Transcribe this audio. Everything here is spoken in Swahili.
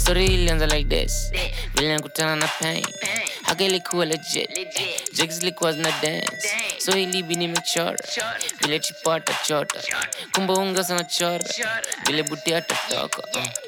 Story ilianza like this. Vile nikutana na pain. Haga ilikuwa legit. Jigs ilikuwa zina dance. So ilibi nimechora. Vile chipata chota. Kumbe unga sana chora. Vile buti atatoka.